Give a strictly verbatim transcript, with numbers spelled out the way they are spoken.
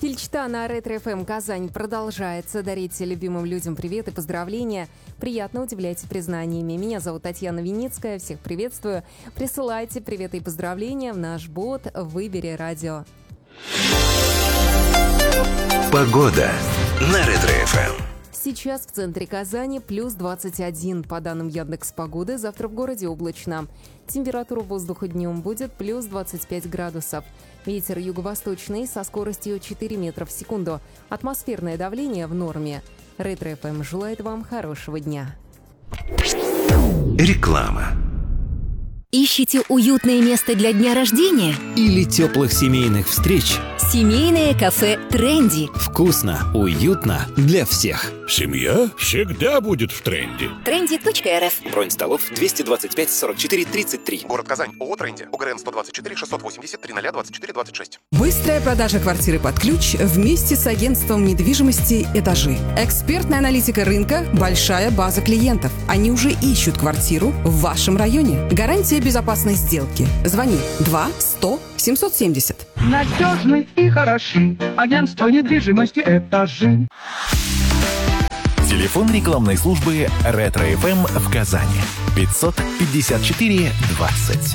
Фильчта на Ретро-эф эм Казань продолжается. Дарите любимым людям привет и поздравления. Приятно удивляйте признаниями. Меня зовут Татьяна Виницкая. Всех приветствую. Присылайте приветы и поздравления в наш бот «Выбери радио». Погода на Ретро-эф эм. Сейчас в центре Казани плюс двадцать один. По данным Яндекс.Погоды, завтра в городе облачно. Температура воздуха днем будет плюс двадцать пять градусов. Ветер юго-восточный со скоростью четыре метра в секунду. Атмосферное давление в норме. Ретро-эф эм желает вам хорошего дня. Реклама. Ищите уютное место для дня рождения? Или теплых семейных встреч? Семейное кафе «Тренди». Вкусно, уютно для всех. Семья всегда будет в тренде. тренди точка эр эф. Бронь столов двести двадцать пять сорок четыре тридцать три. Город Казань. ООО «Тренди». ОГРН сто двадцать четыре шестьсот восемьдесят три ноль двадцать четыре двадцать шесть. Быстрая продажа квартиры под ключ вместе с агентством недвижимости «Этажи». Экспертная аналитика рынка, большая база клиентов. Они уже ищут квартиру в вашем районе. Гарантия безопасной сделки. Звони два сто семьсот семьдесят. Надежный и хороший. Агентство недвижимости «Этажи». Телефон рекламной службы Ретро-эф эм в Казани. пятьсот пятьдесят четыре двадцать.